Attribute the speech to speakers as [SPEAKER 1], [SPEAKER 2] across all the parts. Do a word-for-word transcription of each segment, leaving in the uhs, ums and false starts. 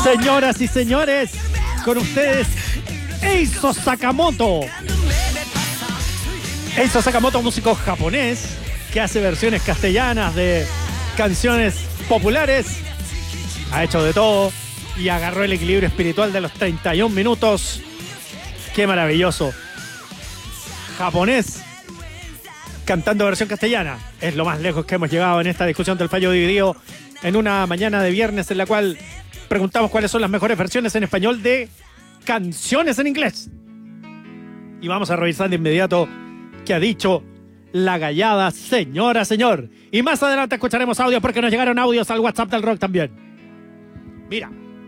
[SPEAKER 1] Señoras y señores, con ustedes, Eizo Sakamoto. Eizo Sakamoto, músico japonés, que hace versiones castellanas de canciones populares. Ha hecho de todo y agarró el equilibrio espiritual de los treinta y un minutos. ¡Qué maravilloso! Japonés cantando versión castellana. Es lo más lejos que hemos llegado en esta discusión del fallo dividido en una mañana de viernes en la cual preguntamos cuáles son las mejores versiones en español de canciones en inglés. Y vamos a revisar de inmediato qué ha dicho la gallada señora, señor. Y más adelante escucharemos audios porque nos llegaron audios al WhatsApp del rock también. Mira.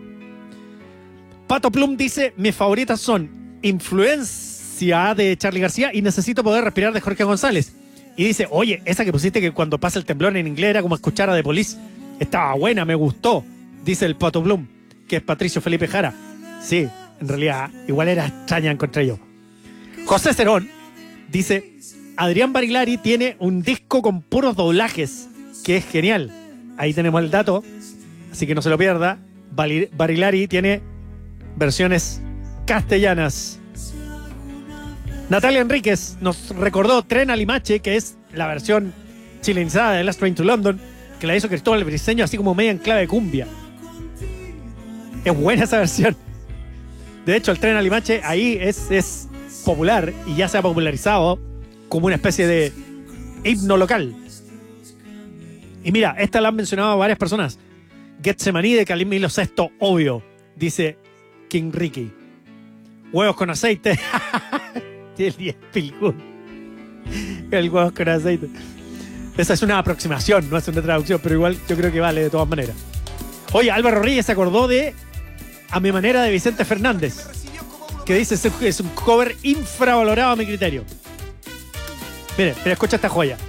[SPEAKER 1] Pato Plum dice, mis favoritas son Influencia de Charly García y Necesito Poder Respirar de Jorge González. Y dice, oye, esa que pusiste que cuando pasa el temblor en inglés era como escuchar a The Police. Estaba buena, me gustó. Dice el Pato Plum, que es Patricio Felipe Jara. Sí, en realidad, igual era extraña, encontré yo. José Cerón dice, Adrián Barilari tiene un disco con puros doblajes, que es genial. Ahí tenemos el dato, así que no se lo pierda. Barilari tiene versiones castellanas. Natalia Enríquez nos recordó Tren a Limache, que es la versión chilenizada de Last Train to London, que la hizo Cristóbal Briceño, así como media en clave de cumbia. Es buena esa versión. De hecho, el Tren a Limache ahí es, es popular y ya se ha popularizado como una especie de himno local. Y mira, esta la han mencionado varias personas. Getsemaní de Camilo Sesto, obvio, dice King Ricky. Huevos con aceite. El diez Pilgún. El huevos con aceite. Esa es una aproximación, no es una traducción, pero igual yo creo que vale de todas maneras. Oye, Álvaro Reyes se acordó de A mi manera de Vicente Fernández, que dice es un cover infravalorado a mi criterio. Mire, pero escucha esta joya.